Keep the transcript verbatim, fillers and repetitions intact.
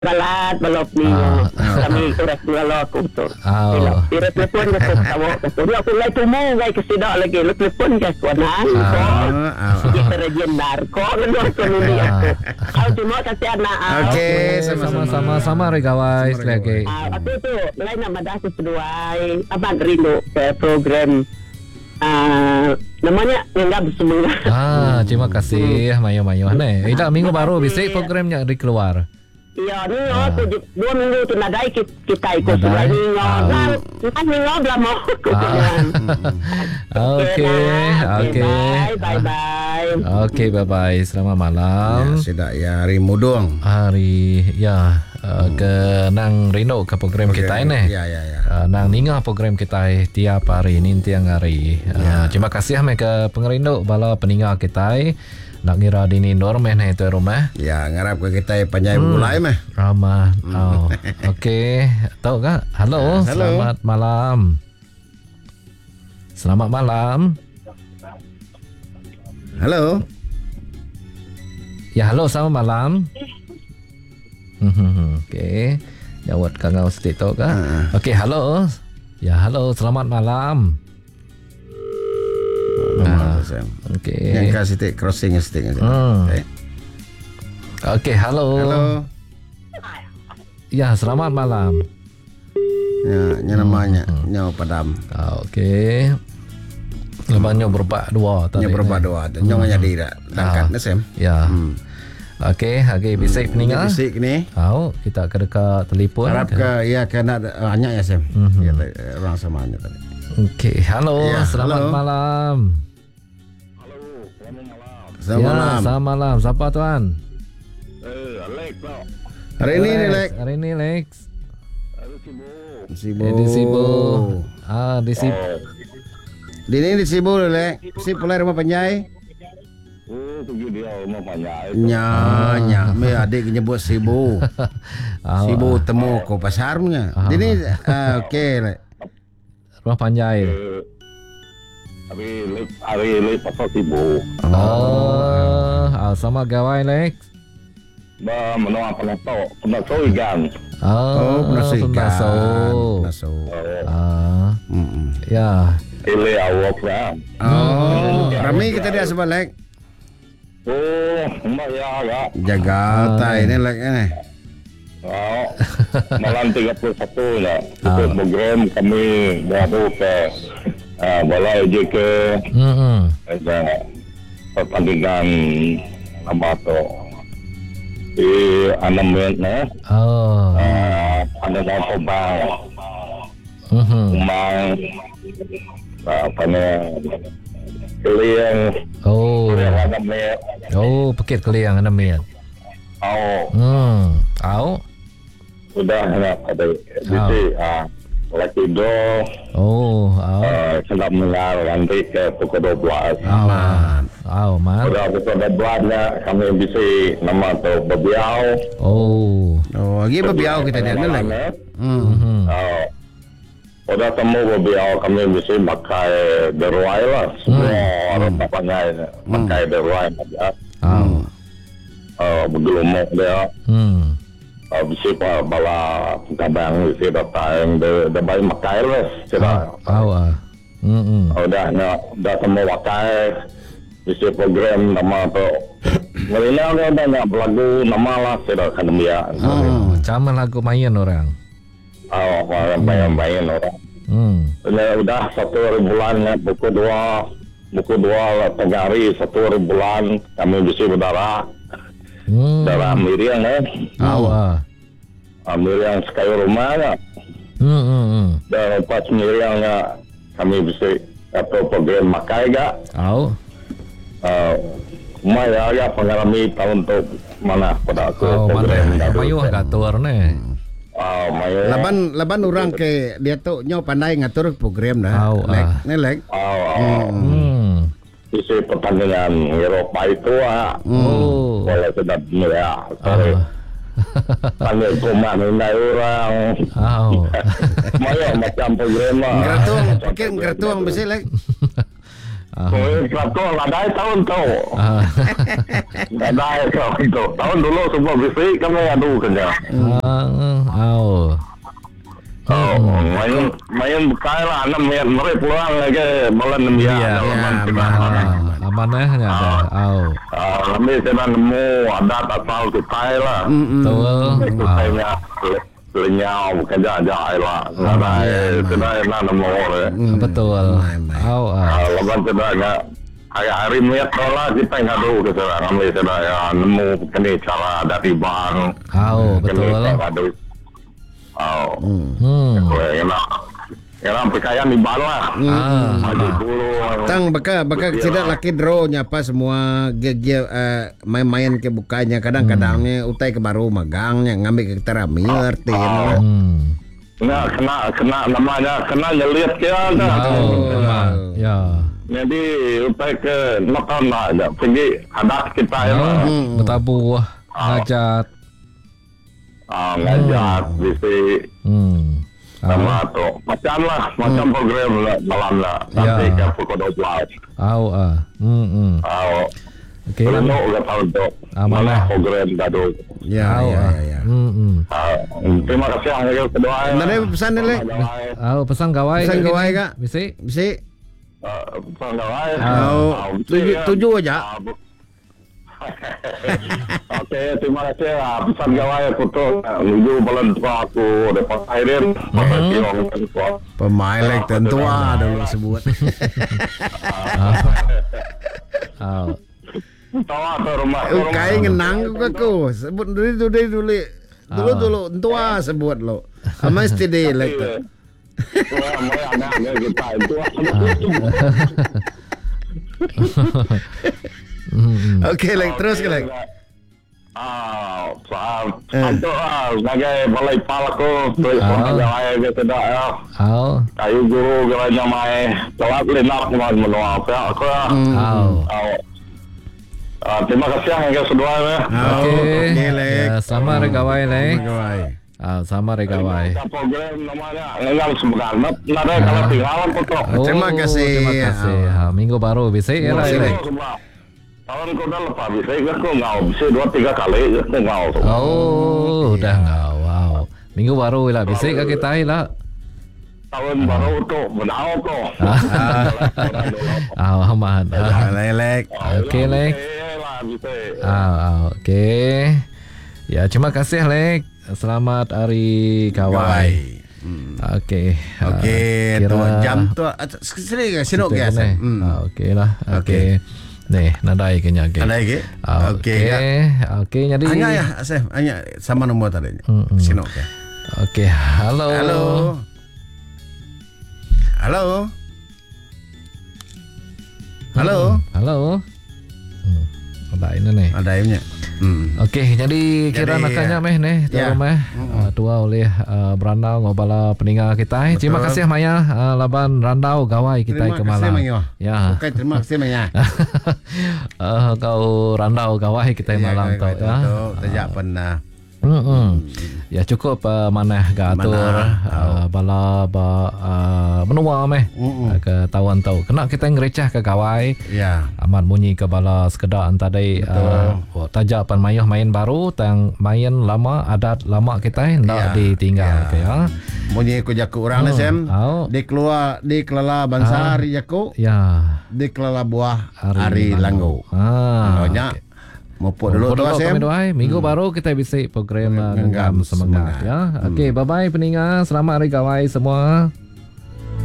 balat balok ni Ah. kami kurang balok untuk. Ah. Tira telepon ke tahu ke dia aku lai tumu gai ke sidak lagi lu telepon ke kuana. Ah. Kita rajin narko lu tu ni aku. Kau cuma kasih anak. Okey, sama-sama sama regawai lagi. Aku tu lain nama dah sesuai abang rindu ke program ah namanya Nganggap Semangat. Ah, terima kasih mayo-mayo ne. Ida minggu baru bisik programnya dikeluar. Ya, ni ah. tu dua minggu tu nadai kita, kita ikut Nadai? sudah ni Ah. ngau. Kan ni ngau belah mau. Okey, okey. Bye, bye, bye. Okey, bye-bye. Selamat malam. Ya, sudah ya hari mudong. Hari ya uh, ke nang rindu ke program Okey. kita ini. Ya, ya, ya. Uh, nang ningah program kita tiap hari ni tiang hari. Uh, Ya. Terima kasih me ke pengerindu bala peninggal kita. Nak ngira dini normen hai tu rumah. Ya, ngarap ke kita panjai hmm. mulai mah. Ramah. Oh. Okey. Tahu tak? Halo. Halo. Selamat malam. Selamat malam. Halo. Ya, halo. Selamat malam. Hmm. Okey. Jawat kangau sedikit tahu tak? Uh. Okey, halo. Ya, halo. Selamat malam. Ah. Okey. Yang kasih tik crossing stick aja. Hmm. Okay. Okey, halo. Halo. Ya, selamat malam. Ya, nya namanya nya padam. Okey. Lebannya berpak dua tadi. Nya berubah doa. Nya nya tidak. Dangkat Ah. na sem. Ya. Hmm. Okey, okey bisik peninggal. Bisik ni. Tahu kita ke dekat telefon. Harap ke ya kena banyak ya sem. Mhm. Ya orang samanya tadi. Okey, halo. Ya, selamat halo. malam. Selamat ya, malam. Selamat malam. Siapa tuan? Eh, Alex tau. Hari ini ni Lek. Hari ini Lex. Aku sibuk. Sibu. Eh, di Sibu. Ah, di Sibu. Oh, Di ni di Sibu Lek. Si pulai rumah penjai. oh pergi dia rumah panjai. Nya nya me adik nyebut Sibu. Ah, Sibu temu ko pasarnya. Ah. Di ni ah, okey Lek. Rumah panjai. Eh, Hari lek hari lek pasal sibuk. Oh, ah, sama gawai Lex. Ba menua penato, penato ikan. Oh, Oh, penaso ikan. penaso. Penaso. Oh, Ah, Mm-mm. ya. ile awak lah. Oh, rami kita dia sebab Lek. Oh, mbak ya agak. Jaga tai ni Lek ni. Oh, malam tiga puluh satu ya. Ah. Ikut program kami baru ke ah, Balai J K. Hmm. Ada pertandingan nama tu di enam menit eh Oh. uh, ada dalam Pobang Mhm. Umang apa ni kalian Oh. enam menit Oh, Bukit Keliang enam minit. oh Hmm. Tahu? sudah nak ada di sini ah lagi do Oh, tahu. uh, sedang mengar nanti ke pukul dua belas Aman. Tahu, man. sudah pukul dua belas kami bisa nama tu berbiau Oh. Oh, lagi berbiau kita dia ni Lek. Hmm. Mhm. Uh, Udah temu berbiau kami mesti pakai deruai lah. Semua orang pakai pakai deruai saja. Tahu. Uh, bergelumuk dia. Hmm. Uh, mesti pa bala kadang mesti datang de de bayi pakai lah. Sudah. Tahu ah. Hmm. Udah nak dah semua pakai mesti program nama tu. Mereka dia dah nak berlagu nama lah sudah kan dia. Oh, caman lagu main orang. Oh, orang main-main orang. Hmm. Udah, udah satu hari bulan ya, pukul dua, pukul dua tengah hari satu hari bulan kami bisa berdarah, Hmm. darah Miriam ya, Tahu ah. ah, Miriam sekali rumah ya, Hmm. Hmm. hmm. dan lepas Miriam ya kami bisa atau program makai ya, Tahu. uh, rumah ya ya pengalami tahun tu mana pada aku Oh, program mana? dah Mayuh ngatur ni. Ah, maya. Laban laban orang ke dia tu nyo pandai ngatur program dah. Au, Lek, ah. ni Lek. Ah, ah, Hmm. isi pertandingan Eropa itu ah, Oh. boleh sedap ya, sorry. Ah. Panggil rumah nilai orang. Oh. Maya macam program lah. Ngeratuang, pakai ngeratuang besi Lek. Kau satu ladai tahun tu. Ah. Ladai tahun tu. Tahun dulu semua bisik kami adu kena. Ah, au. Oh, main main bukai lah, enam minit mereka pulang lagi malam enam Iya, ya. Ah, aman eh nya dah. Au. Ah, kami sudah nemu adat asal kita lah. Betul. Kita nya lenyau kerja aja lah. Ladai sudah nak nemu le. Betul. Au. Ah, lepas sudah nya hari-hari minit lah kita ngadu kita kami sudah ya nemu kini cara dari bang. Au, betul. Oh, Hmm. enak. Enak percaya di bawah. Ah. Maju dulu. Tang baka baka tidak laki draw nya apa semua gege uh, main-main ke bukanya kadang-kadangnya utai ke baru magangnya ngambil ke terami ngerti no. Hmm. Kena kena kena namanya kena nyeliat ke ada. Oh, ya. Jadi utai ke nonton lah ada pergi adat kita ya. Hmm. Bertabuh, ngajat. Ah, ngajak bisi Hmm. sama tu. Macam lah, macam program lah malam lah. Sampai ke pukul dua belas. Au ah. Hmm. hmm. Ah, Okey. Belum ke tahun tu. Aman Mana lah. program tadi. Ya Au ya ah. ya ya. Hmm. hmm. Ah, terima kasih yang kedua. Nada pesan dulu. Au pesan gawai. Pesan ke gawai gini? kak? Bisi. Bisi. Uh, pesan gawai. Oh, tujuh tujuh aja. Ah, bu- Okey, terima kasih lah. Pesan gawai putus. Menuju bulan tua aku dapat airin. Pada kiong tua. Pemain like tentua dulu sebut. Au. Tawa tu rumah. Oh, kai ngenang aku sebut dulu dulu dulu dulu dulu tua sebut lo. Ama mesti dia like tu. Tua, mai anak-anak kita. Tua. Hmm. Okey like terus ke like. Ah, soal itu ah, sebagai balai pal aku, terus gawai ke tidak ya. Au. Kayu guru gawainya mai telat lenak mau menua apa aku. Au. Ah, terima kasih yang kedua ya. Okey. Okey like. Ya, sama re gawai le. Gawai. Ah, sama re gawai. Program namanya enggak sebenarnya. Nada kalau tinggalan foto. Terima kasih. Terima kasih. Ha, minggu baru bisa ya lah. Tahun kau dah lepas bisa kan kau ngau bisa dua tiga kali je ngau. Oh, udah ngau. Wow. Minggu baru lah bisa ke kita lah. Tahun baru tu menau tu. Ah, aman. Lelek. Okey, Lek. Ah, okey. Ya, terima kasih, Lek. Selamat hari Gawai. Okey. Okey, tu jam tu sini ke sini ke? Okey lah. Okey. Nih, nadai kenya okey. Ada lagi? Okey. Okey, jadi Hanya ya, Asef, hanya sama nombor tadi. Sini ke. Okey, halo. Halo. Halo. Halo. Halo. Hmm. Ada ini nih. Ada aimnya. Hmm. Okey, jadi kira Jadi, nakanya meh nih, ya. tu meh uh, tua oleh uh, Berandau ngobala peningal kita. Terima kasih Maya uh, laban Randau gawai kita Terima ke kasih Malang. Maya. Ya. Okey, terima kasih Maya. uh, kau Randau gawai kita ke Malang tu ya. Tidak pernah. Hmm. Ya cukup uh, maneh gatur uh, bala ba uh, menua meh uh, ke tawan tau. Kena kita ngerecah ke gawai. Ya. Amat bunyi ke bala sekedar antadai uh, oh, tajak pan mayah main baru tang main lama adat lama kita Ya, ndak ditinggal ya. ke ya. Bunyi ku jaku orang Hmm, Sem. au. Di keluar di kelala bangsa hari jaku. Ya. Di kelala buah hari langgo. Ah. Banyak. Mopok dulu tu Sem. Minggu baru kita bisa program uh, Genggam Semangat ya. Okey, bye bye peningat. Selamat hari gawai semua.